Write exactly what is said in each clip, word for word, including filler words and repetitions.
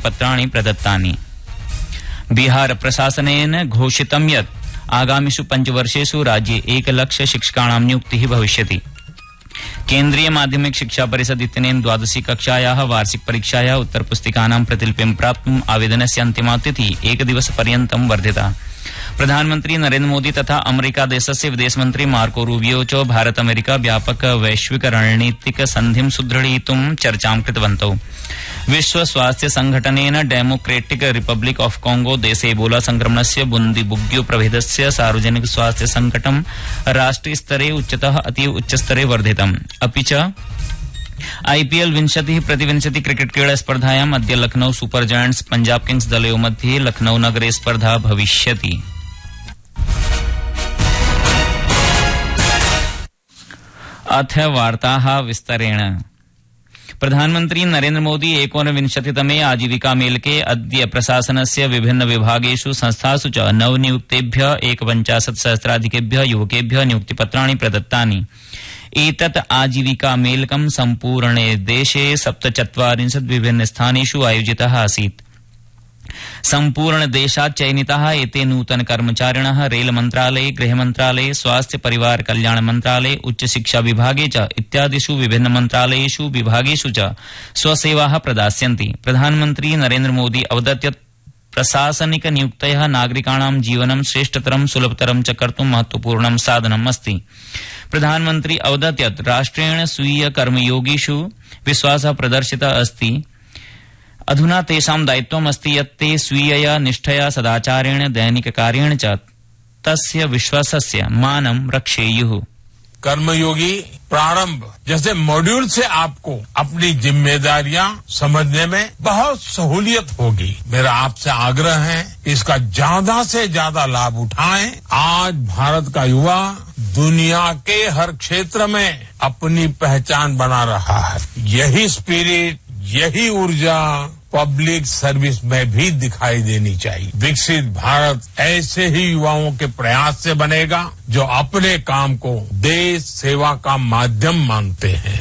नियुक्तिपत्राणि प्रदत्तानि। बिहार प्रशासनेन घोषितं यत् आगामिषु पञ्चवर्षेषु राज्ये एकलक्ष शिक्षकाणां नियुक्तिः भविष्यति। केन्द्रीय माध्यमिक शिक्षा परिषद इत्यनेन द्वादशी कक्षायाः वार्षिक परीक्षायाः उत्तरपुस्तिकानां प्रतिलिपिं प्राप्तुम् आवेदनस्य अन्तिमा तिथिः एकदिवसपर्यन्तं वर्धिता। प्रधानमंत्री नरेन्द्र मोदी तथा अमेरिका देशस्य विदेशमन्त्री मार्को रूबियो च भारत अमेरिका व्यापक वैश्विक रणनीतिक सन्धिं सुदृढयितुं चर्चां कृतवन्तौ। विश्व स्वास्थ्य संघटनेन डेमोक्रेटिक रिपब्लिक ऑफ कांगो देशे एबोला संक्रमणस्य बुंदीबुग्यो प्रभेदस्य सार्वजनिक स्वास्थ्य संकटं राष्ट्रियस्तरे उच्चतः अतीव उच्चस्तरे वर्धितम्। अपि च आईपीएल विंशतिः प्रतिविंशति क्रिकेट क्रीडा स्पर्धायाम् अद्य Lucknow super giants Punjab Kings दलयोः मध्ये लखनऊ नगरे स्पर्धा भविष्यति। अथ वार्ताः विस्तरेण। प्रधानमंत्री नरेन्द्र मोदी एकोनविंशतितमे आजीविका मेलके अद्य प्रशासनस्य विभिन्न विभागेषु संस्थासु च नवनियुक्तेभ्यः एकपञ्चाशत् सहस्राधिकेभ्यः युवकेभ्यः नियुक्तिपत्राणि प्रदत्तानि। एतत् आजीविका मेलकं सम्पूर्णे देशे सप्तचत्वारिंशत् विभिन्न स्थानेषु आयोजितः आसीत्। सम्पूर्ण देशात् चयनिताः एते नूतन कर्मचारिणः रेल मन्त्रालये, गृह मन्त्रालये, स्वास्थ्य परिवार कल्याण मन्त्रालये, उच्च शिक्षा विभागे च इत्यादिषु विभिन्न मन्त्रालयेषु विभागेषु च स्वसेवाः प्रदास्यन्ति। प्रधानमन्त्री नरेन्द्र मोदी अवदत् यत् प्रशासनिक नियुक्तयः नागरिकाणां जीवनं श्रेष्ठतरं सुलभतरं च कर्तुं महत्वपूर्णं साधनम् अस्ति। प्रधानमन्त्री अवदत् यत् राष्ट्रेण स्वीय कर्मयोगिषु विश्वासः प्रदर्शितः अस्ति। अधुना तेषां दायित्वम् अस्ति यत् ते स्वीयया निष्ठया सदाचारेण दैनिककार्येण च तस्य विश्वासस्य मानं रक्षेयुः। कर्मयोगी प्रारंभ जैसे मॉड्यूल से आपको अपनी जिम्मेदारियां समझने में बहुत सहूलियत होगी। मेरा आपसे आग्रह है इसका ज्यादा से ज्यादा लाभ उठाएं। आज भारत का युवा दुनिया के हर क्षेत्र में अपनी पहचान बना रहा है। यही स्पिरिट, यही ऊर्जा पब्लिक सर्विस में भी दिखाई देनी चाहिए। विकसित भारत ऐसे ही युवाओं के प्रयास से बनेगा जो अपने काम को देश सेवा का माध्यम मानते हैं।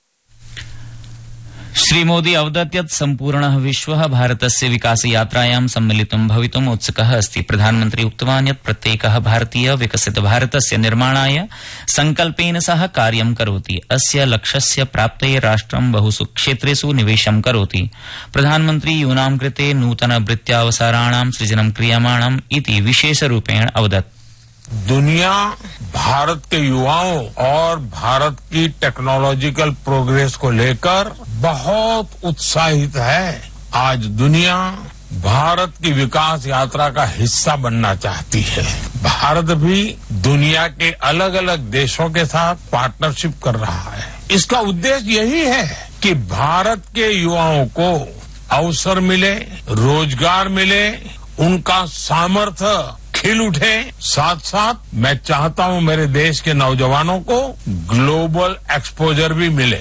श्रीमोदी अवदत् यत् सम्पूर्णः विश्वः भारतस्य विकासयात्रायां सम्मिलितुं भवितुम् उत्सुकः अस्ति। प्रधानमन्त्री उक्तवान् यत् प्रत्येकः भारतीयः विकसित भारतस्य निर्माणाय संकल्पेन सह कार्यं करोति। अस्य लक्ष्यस्य प्राप्तये राष्ट्रं बहुषु क्षेत्रेषु निवेशं करोति। प्रधानमन्त्री यूनां कृते नूतन वृत्त्यावसराणां सृजनं क्रियमाणम् इति विशेषरूपेण अवदत्। दुनिया भारत के युवाओं और भारत की टेक्नोलॉजिकल प्रोग्रेस को लेकर बहुत उत्साहित है। आज दुनिया भारत की विकास यात्रा का हिस्सा बनना चाहती है। भारत भी दुनिया के अलग अलग देशों के साथ पार्टनरशिप कर रहा है। इसका उद्देश्य यही है कि भारत के युवाओं को अवसर मिले, रोजगार मिले, उनका सामर्थ्य खिल उठे। साथ साथ मैं चाहता हूं मेरे देश के नौजवानों को ग्लोबल एक्सपोजर भी मिले।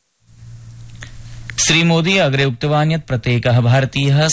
श्रीमोदी अग्रे उक्तवान् यत् प्रत्येकः भारतीयः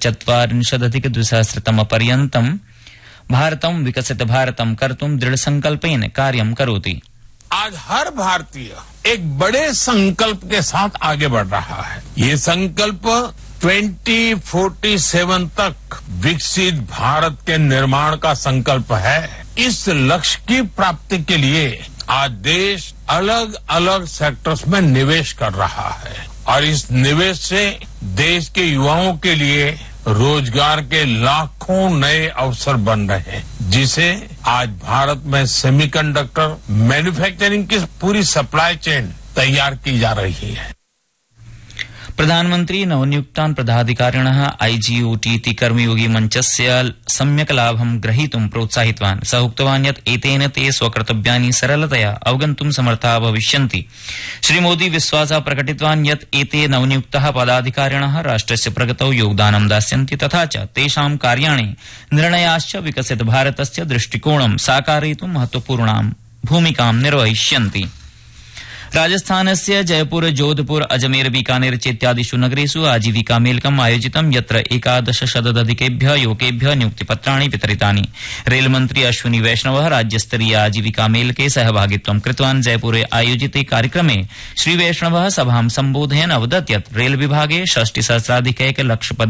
सप्तचत्वारिंशदधिकद्विसहस्रतमपर्यन्तं भारतं विकसित भारतं कर्तुं दृढ़संकल्पेन कार्यं करोति। आज हर भारतीय एक बड़े संकल्प के साथ आगे बढ़ रहा है। ये संकल्प ट्वेंटी फोर्टी सेवन तक विकसित भारत के निर्माण का संकल्प है। इस लक्ष्य की प्राप्ति के लिए आज देश अलग अलग सेक्टर्स में निवेश कर रहा है और इस निवेश से देश के युवाओं के लिए रोजगार के लाखों नए अवसर बन रहे हैं, जिसे आज भारत में सेमीकंडक्टर मैन्युफैक्चरिंग की पूरी सप्लाई चेन तैयार की जा रही है। प्रधानमंत्री नवनियुक्तान् पदाधिकारिणः आईजीओटी इति कर्मयोगी मञ्चस्य सम्यक् लाभं ग्रहीतुं प्रोत्साहितवान्। सः उक्तवान् यत् एतेन ते स्वकर्तव्यानि सरलतया अवगन्तुं समर्थाः भविष्यन्ति। श्रीमोदी विश्वासः प्रकटितवान् यत् एते नवनियुक्ताः पदाधिकारिणः राष्ट्रस्य प्रगतौ योगदानं दास्यन्ति तथा च तेषां कार्याणि निर्णयाश्च विकसित भारतस्य दृष्टिकोणं साकारयितुं महत्वपूर्णां भूमिकां निर्वहिष्यन्ति। राजस्थानस्य जयपुर, जोधपुर, अजमेर, बीकानेर चेत्यादिषु नगरेषु आजीविका मेलकम् आयोजितं यत्र एकादशशताधिकेभ्यः युवकेभ्यः नियुक्तिपत्राणि वितरितानि। रेलमन्त्री अश्विनी वैष्णवः राज्यस्तरीय आजीविका मेलके सहभागित्वं कृतवान्। जयपुरे आयोजिते कार्यक्रमे श्रीवैष्णवः सभां सम्बोधयन् अवदत् यत् रेल विभागे षष्टिसहस्राधिकैकलक्षपद